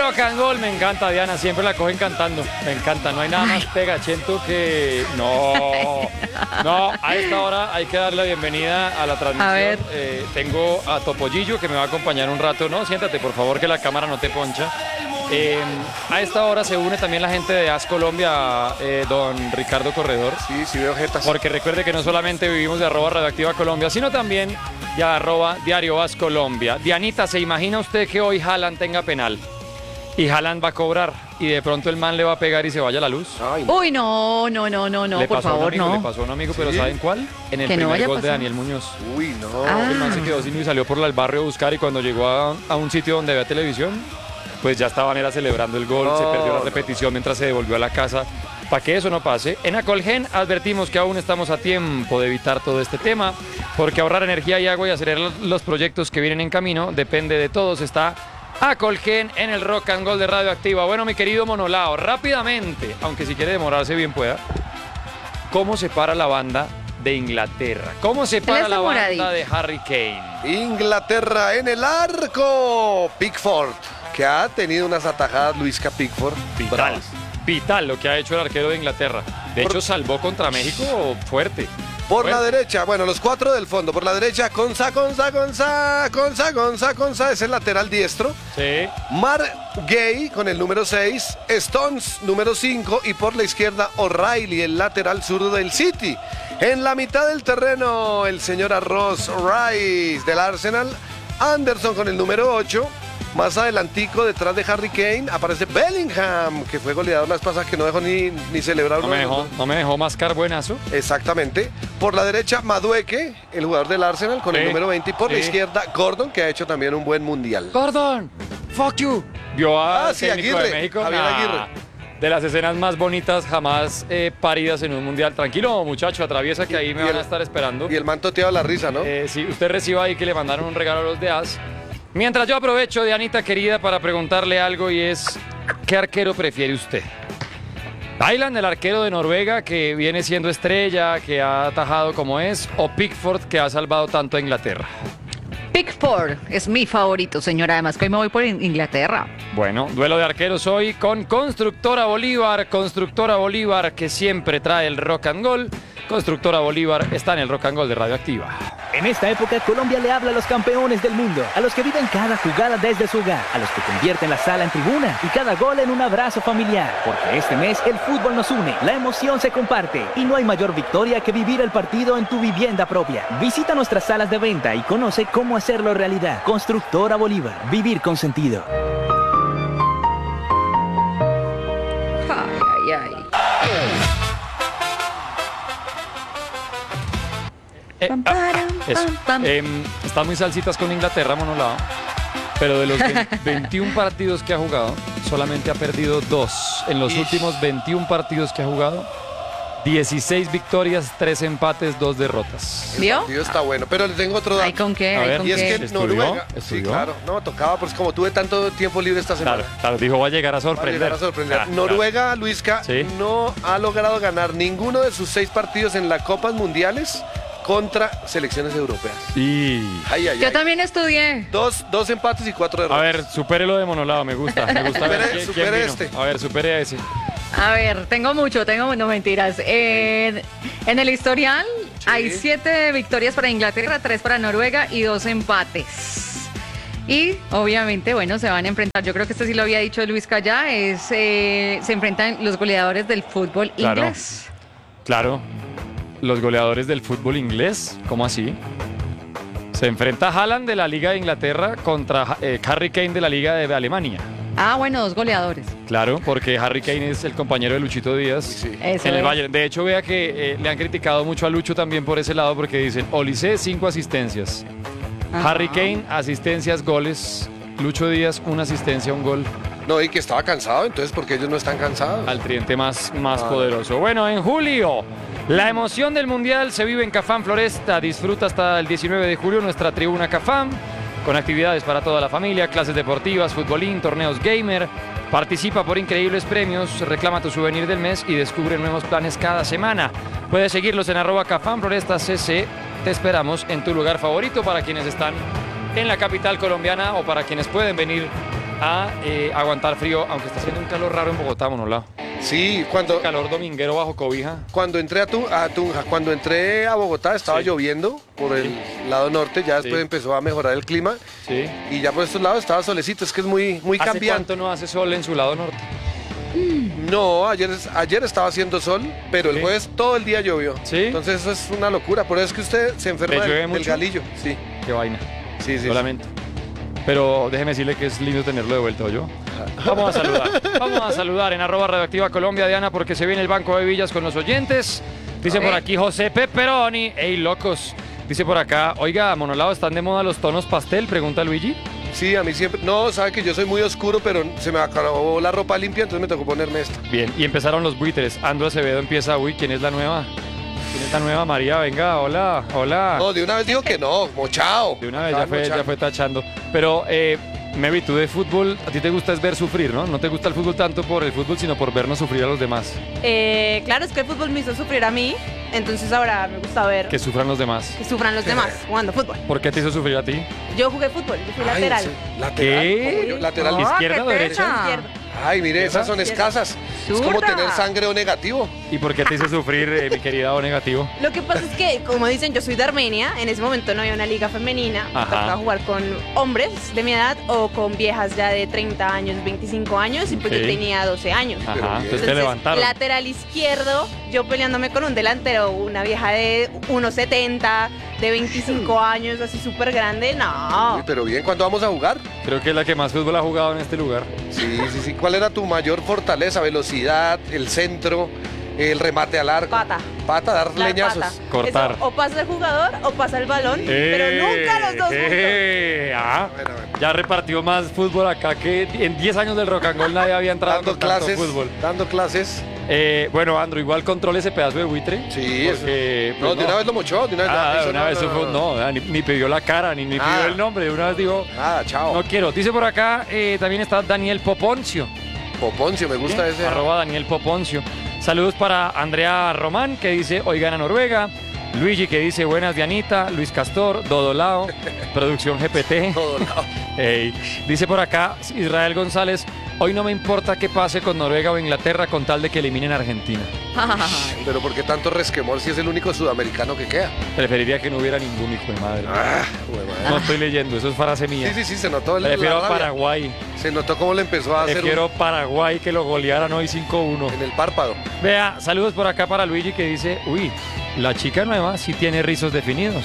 rock and roll. Me encanta, Diana, siempre la cogen cantando. Me encanta, no hay nada más pegachento que... No, a esta hora hay que darle la bienvenida a la transmisión. A ver. Tengo a Topollillo que me va a acompañar un rato. No, siéntate, por favor, que la cámara no te poncha. A esta hora se une también la gente de AS Colombia, don Ricardo Corredor. Sí, veo jetas. Porque recuerde que no solamente vivimos de @Radioactiva Colombia, sino también ya @Diario AS Colombia. Dianita, ¿se imagina usted que hoy Haaland tenga penal? Y Haaland va a cobrar y de pronto el man le va a pegar y se vaya la luz. Ay, no. Uy, no, por favor, no. Le pasó a un amigo, pero ¿Sí? ¿saben cuál? En el Que no primer vaya a gol de pasar. Daniel Muñoz. Uy, no. El man se quedó sin luz y salió por el barrio a buscar y cuando llegó a un sitio donde había televisión, pues ya estaban era celebrando el gol, se perdió la repetición mientras se devolvió a la casa. Para que eso no pase, en Acolgen advertimos que aún estamos a tiempo de evitar todo este tema, porque ahorrar energía y agua y acelerar los proyectos que vienen en camino depende de todos. Está Acolgen en el Rock and Roll de Radioactiva. Bueno, mi querido Monolao, rápidamente, aunque si quiere demorarse bien pueda, ¿cómo se para la banda de Inglaterra? ¿Cómo se para la banda de Harry Kane? Inglaterra en el arco. Pickford, que ha tenido unas atajadas, Luisca Pickford. Vital lo que ha hecho el arquero de Inglaterra. De hecho, salvó contra México fuerte. Por la derecha, bueno, los cuatro del fondo. Por la derecha, Conza, es el lateral diestro. Sí. Mark Gay con el número 6, Stones número 5 y por la izquierda O'Reilly, el lateral zurdo del City. En la mitad del terreno, el señor Ross Rice del Arsenal, Anderson con el número 8. Más adelantico, detrás de Harry Kane, aparece Bellingham, que fue goleador las pasadas, que no dejó ni celebrar. No me dejó mascar buenazo. Exactamente. Por la derecha, Madueke, el jugador del Arsenal, con el número 20. Y por la izquierda, Gordon, que ha hecho también un buen mundial. Gordon, fuck you. Vio a técnico Aguirre, de México. Javier Aguirre. De las escenas más bonitas jamás paridas en un mundial. Tranquilo, muchacho, atraviesa que ahí me van a estar esperando. Y el man toteaba la risa, ¿no? Sí, usted reciba ahí que le mandaron un regalo a los de AS. Mientras yo aprovecho, Dianita querida, para preguntarle algo, y es, ¿qué arquero prefiere usted? ¿Thailand, el arquero de Noruega, que viene siendo estrella, que ha atajado como es, o Pickford, que ha salvado tanto a Inglaterra? Pickford es mi favorito, señora. Además que hoy me voy por Inglaterra. Bueno, duelo de arqueros hoy con Constructora Bolívar, que siempre trae el rock and roll. Constructora Bolívar está en el rock and roll de Radioactiva. En esta época, Colombia le habla a los campeones del mundo, a los que viven cada jugada desde su hogar, a los que convierten la sala en tribuna y cada gol en un abrazo familiar. Porque este mes el fútbol nos une, la emoción se comparte y no hay mayor victoria que vivir el partido en tu vivienda propia. Visita nuestras salas de venta y conoce cómo hacerlo realidad. Constructora Bolívar, vivir con sentido. Ay. Eso. Están muy salsitas con Inglaterra, Monolao. Pero de los 21 partidos que ha jugado, solamente ha perdido 2. En los últimos 21 partidos que ha jugado, 16 victorias, 3 empates, 2 derrotas. ¿Vio? El partido está bueno, pero le tengo otro dato. ¿Ay, con qué? A ver, Y es que ¿Estudió? Noruega, sí, ¿Estudió? claro, no, tocaba, pues como tuve tanto tiempo libre esta semana. Claro, dijo, va a llegar a Va a sorprender. llegar a sorprender. Claro, Noruega, Luisca, Sí. no ha logrado ganar ninguno de sus 6 partidos en las Copas Mundiales contra selecciones europeas. Y... Yo también estudié. Dos empates y 4 A derrotas. ver, supere lo de Monolao, me gusta. Supere vino. este. A ver, supere a ese. A ver, no mentiras. En el historial hay 7 victorias para Inglaterra, 3 para Noruega y 2 empates. Y obviamente, bueno, se van a enfrentar, yo creo que esto sí lo había dicho Luis Callá, se enfrentan los goleadores del fútbol Claro. inglés. Claro, los goleadores del fútbol inglés, ¿cómo así? Se enfrenta Haaland de la Liga de Inglaterra contra Harry Kane de la Liga de Alemania. Ah, bueno, 2 goleadores. Claro, porque Harry Kane es el compañero de Luchito Díaz Sí. Eso en el es. Bayern. De hecho, vea que le han criticado mucho a Lucho también por ese lado, porque dicen, Olise, 5 asistencias. Ajá. Harry Kane, asistencias, goles. Lucho Díaz, 1 asistencia, 1 gol. No, y que estaba cansado, entonces porque ellos no están cansados. Al tridente más poderoso. Bueno, en julio, la emoción del Mundial se vive en Cafam Floresta. Disfruta hasta el 19 de julio nuestra tribuna Cafam, con actividades para toda la familia, clases deportivas, futbolín, torneos gamer. Participa por increíbles premios, reclama tu souvenir del mes y descubre nuevos planes cada semana. Puedes seguirlos en @CafamFlorestasCC. Te esperamos en tu lugar favorito para quienes están en la capital colombiana o para quienes pueden venir a aguantar frío, aunque está haciendo un calor raro en Bogotá, Monolao. Sí, cuando, Calor dominguero bajo cobija. cuando entré a Tunja, cuando entré a Bogotá estaba Sí. lloviendo por el lado norte, ya después Sí. empezó a mejorar el clima Sí. y ya por estos lados estaba solecito, es que es muy ¿Hace cambiante. cuánto no hace sol en su lado norte? No, ayer estaba haciendo sol, pero el Sí. jueves todo el día llovió. ¿Sí? Entonces eso es una locura, por eso es que usted se enferma ¿Le llueve del mucho? galillo. Sí, Qué vaina. sí, sí. Lo lamento. Pero déjeme decirle que es lindo tenerlo de vuelta, ¿oyó? Vamos a saludar. Vamos a saludar en @radioactiva Colombia, Diana, porque se viene el Banco de Villas con los oyentes. Dice por aquí José Pepperoni. ¡Ey, locos! Dice por acá, oiga, Monolao, ¿están de moda los tonos pastel? Pregunta Luigi. Sí, a mí siempre. No, sabe que yo soy muy oscuro, pero se me acabó la ropa limpia, entonces me tocó ponerme esta. Bien, y empezaron los buitres. Andro Acevedo empieza, uy, ¿quién es la nueva? ¿Quién es la nueva? María, venga, hola, hola. No, de una vez dijo que no, mochao. De una vez Estaban ya mochando. fue tachando. Pero, Mary, tú de fútbol, a ti te gusta es ver sufrir, ¿no? No te gusta el fútbol tanto por el fútbol, sino por vernos sufrir a los demás. Claro, es que el fútbol me hizo sufrir a mí, entonces ahora me gusta ver Que sufran los demás. que sufran los demás jugando fútbol. ¿Por qué te hizo sufrir a ti? Yo jugué fútbol, yo fui Ay, lateral. sí, lateral. ¿Qué? como yo, lateral. Ah, ¿Izquierda qué o derecha? pena. Izquierdo. Ay, mire, esas son Izquierda. escasas. Es como Zurda. tener sangre O negativo. ¿Y por qué te hizo sufrir, mi querida O negativo? Lo que pasa es que, como dicen, yo soy de Armenia, en ese momento no había una liga femenina, me Ajá. tocaba jugar con hombres de mi edad o con viejas ya de 30 años, 25 años, y pues Ok. yo tenía 12 años. Ajá, bien. entonces te Entonces, levantaron. lateral izquierdo, yo peleándome con un delantero, una vieja de 1,70, de 25 años, así súper grande, no. Uy, pero bien, ¿cuándo vamos a jugar? Creo que es la que más fútbol ha jugado en este lugar. Sí, sí, sí. ¿Cuál era tu mayor fortaleza? ¿Velocidad, el centro, el remate al arco? Pata. Pata, dar La leñazos. pata. Cortar. Eso, o pasa el jugador o pasa el balón, pero nunca los dos juntos. Bueno, bueno. Ya repartió más fútbol acá que en 10 años del Rock and Roll nadie había entrado Dando con tanto clases. fútbol. Dando clases. Bueno, Andro, igual controle ese pedazo de buitre. Sí, porque, No, pues, de una vez lo mochó, de una vez. Ah, eso de una vez eso fue- no, ni pidió la cara, ni Ah. pidió el nombre, de una vez dijo, Nada, chao. no quiero. Dice por acá, también está Daniel Poponcio. Poponcio, me gusta ese. Arroba Daniel Poponcio. Saludos para Andrea Román, que dice, hoy gana Noruega. Luigi, que dice, buenas Dianita. Luis Castor, Dodolao, Producción GPT. Todo lado. Ey. Dice por acá Israel González, hoy no me importa qué pase con Noruega o Inglaterra con tal de que eliminen a Argentina. Pero ¿por qué tanto resquemor si es el único sudamericano que queda? Preferiría que no hubiera ningún hijo de madre. Ah, güey, madre. No estoy leyendo, eso es frase mía. Sí, sí, sí, se notó la Prefiero a rabia. Paraguay. Se notó cómo le empezó a hacer Prefiero Paraguay que lo golearan hoy 5-1. en el párpado. Vea, saludos por acá para Luigi que dice, uy, la chica nueva sí tiene rizos definidos.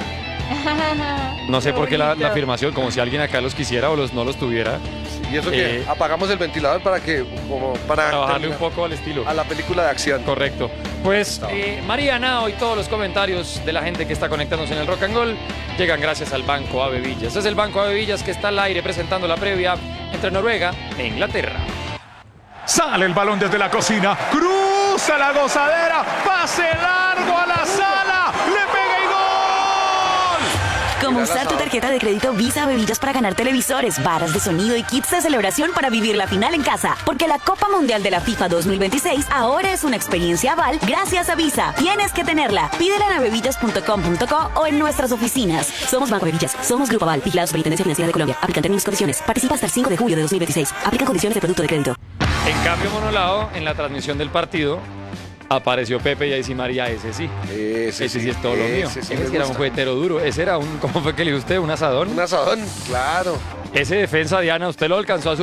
No sé por qué la afirmación, como si alguien acá los quisiera o no los tuviera, Y eso que Eh, apagamos el ventilador para que, como para para bajarle un terminar poco al estilo. a la película de acción. Correcto. Pues Mariana, hoy todos los comentarios de la gente que está conectándose en el Rock and Roll llegan gracias al Banco Ave Villas. Es el Banco Ave Villas que está al aire presentando la previa entre Noruega e Inglaterra. Sale el balón desde la cocina, cruza la gozadera, pase largo a la sala, le pega y gol. ¿Cómo Mira usar las tu ahora. tarjeta de crédito Visa Bebillas para ganar televisores, varas de sonido y kits de celebración para vivir la final en casa? Porque la Copa Mundial de la FIFA 2026 ahora es una experiencia Aval gracias a Visa. Tienes que tenerla. Pídela en avevillas.com.co o en nuestras oficinas. Somos Banco Bebillas. Somos Grupo Aval. Vigilado Superintendencia Financiera de Colombia. Aplican términos y condiciones. Participa hasta el 5 de julio de 2026. Aplican condiciones de producto de crédito. En cambio, Monolao, en la transmisión del partido, apareció Pepe y ahí sí María, ese sí. Ese sí es todo lo mío. ese sí Ese me sí era un gusta. juguetero duro. Ese era un, ¿cómo fue que le dio usted? ¿Un asadón? Un asadón, claro. Ese defensa, Diana, usted lo alcanzó a